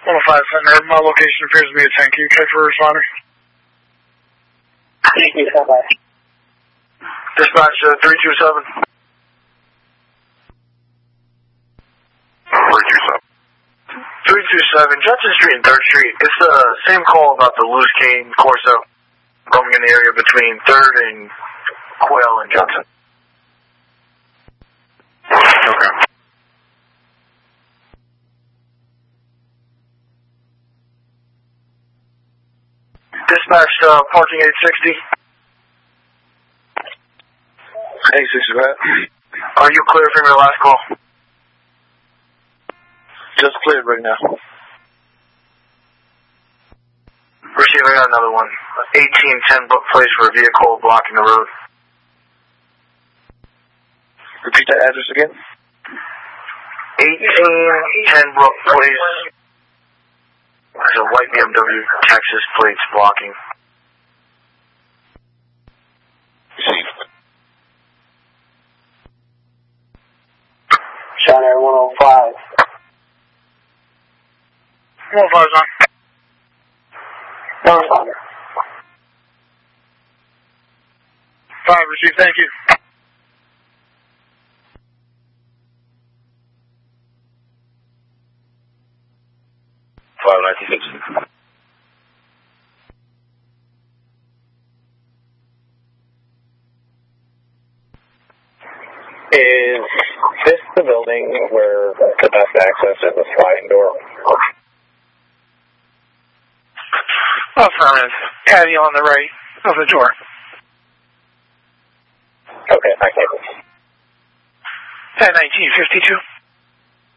105 Center, my location appears to be a 10. Can you check for a responder? Thank you, bye-bye. Dispatch 327. 327, Johnson Street and 3rd Street. It's the same call about the loose cane Corso roaming in the area between 3rd and Quail and Johnson. Okay. Dispatch parking 860. 860, right? Are you clear from your last call? Just cleared right now. Receiving another one. 1810 book place for a vehicle blocking the road. Repeat that address again. 1810 Brook Place. There's a white BMW Texas plates blocking. Sean Air 105. 105 is on. No responder. 5 received, thank you. Is this the building where the best access is the sliding door? Affirmative. Patio on the right of the door. Okay, thank you. At 1952.